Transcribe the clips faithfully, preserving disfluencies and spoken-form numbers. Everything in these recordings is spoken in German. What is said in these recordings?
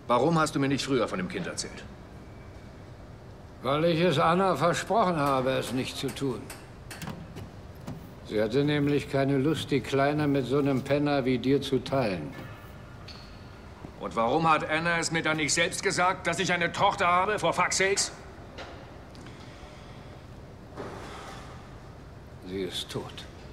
Warum hast du mir nicht früher von dem Kind erzählt? Weil ich es Anna versprochen habe, es nicht zu tun. Sie hatte nämlich keine Lust, die Kleine mit so einem Penner wie dir zu teilen. Und warum hat Anna es mir dann nicht selbst gesagt, dass ich eine Tochter habe, for fuck's sakes? Sie ist tot.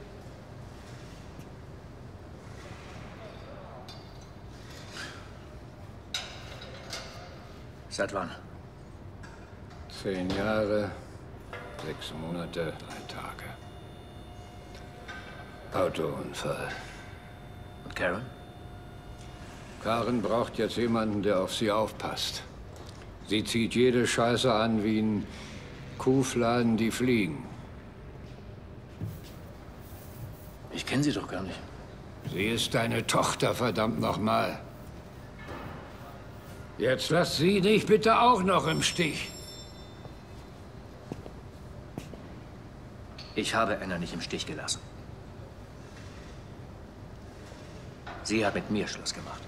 Seit wann? Zehn Jahre, sechs Monate, drei Tage. Autounfall. Und Karen? Karen braucht jetzt jemanden, der auf sie aufpasst. Sie zieht jede Scheiße an wie ein Kuhfladen, die fliegen. Ich kenne sie doch gar nicht. Sie ist deine Tochter, verdammt nochmal. Jetzt lass sie dich bitte auch noch im Stich. Ich habe Anna nicht im Stich gelassen. Sie hat mit mir Schluss gemacht.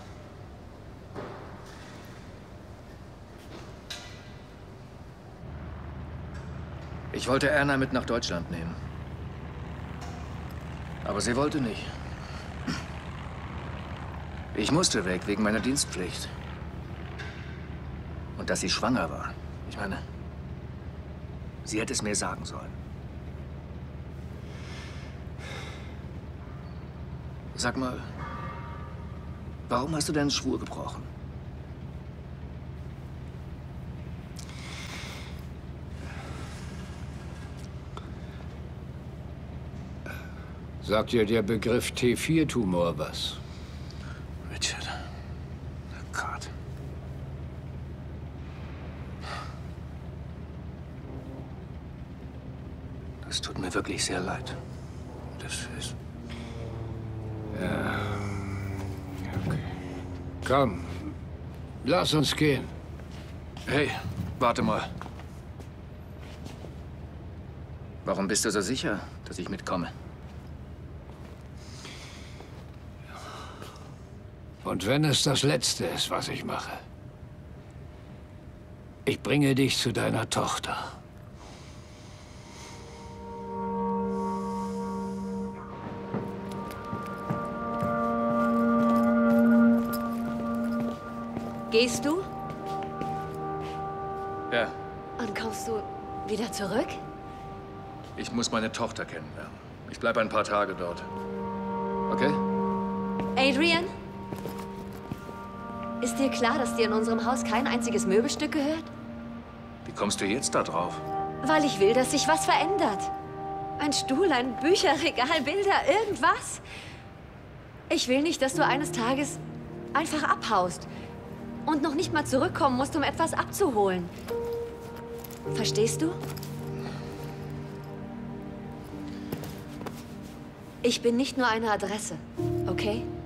Ich wollte Anna mit nach Deutschland nehmen. Aber sie wollte nicht. Ich musste weg wegen meiner Dienstpflicht. Und dass sie schwanger war. Ich meine, sie hätte es mir sagen sollen. Sag mal, warum hast du deinen Schwur gebrochen? Sagt dir der Begriff T vier Tumor was? Richard. Oh Gott. Das tut mir wirklich sehr leid. Das ist... Ja. Okay. Komm, lass uns gehen. Hey, warte mal. Warum bist du so sicher, dass ich mitkomme? Und wenn es das Letzte ist, was ich mache. Ich bringe dich zu deiner Tochter. Gehst du? Ja, Und kommst du wieder zurück? ich muss meine Tochter kennenlernen. Ich bleibe ein paar Tage dort. Okay? Adrian? Ist dir klar, dass dir in unserem Haus kein einziges Möbelstück gehört? Wie kommst du jetzt da drauf? Weil ich will, dass sich was verändert. Ein Stuhl, ein Bücherregal, Bilder, irgendwas. Ich will nicht, dass du eines Tages einfach abhaust und noch nicht mal zurückkommen musst, um etwas abzuholen. Verstehst du? Ich bin nicht nur eine Adresse, okay?